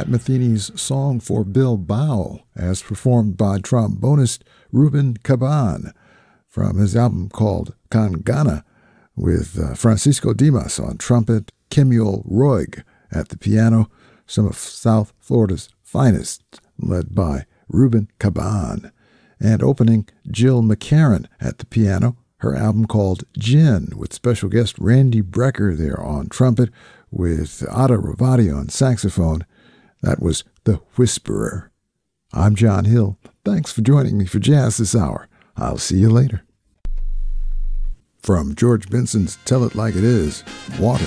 Pat Metheny's Song for Bilbao, as performed by trombonist Ruben Caban from his album called Kangana, with Francisco Dimas on trumpet, Kemuel Roig at the piano, some of South Florida's finest, led by Ruben Caban, and opening Jill McCarran at the piano, her album called Gin, with special guest Randy Brecker there on trumpet, with Ada Ravati on saxophone. That was The Whisperer. I'm John Hill. Thanks for joining me for Jazz this hour. I'll see you later. From George Benson's Tell It Like It Is, Water.